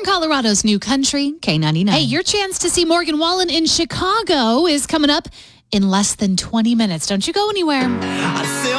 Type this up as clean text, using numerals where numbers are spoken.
Colorado's new country, K99. Hey, your chance to see Morgan Wallen in Chicago is coming up in less than 20 minutes. Don't you go anywhere.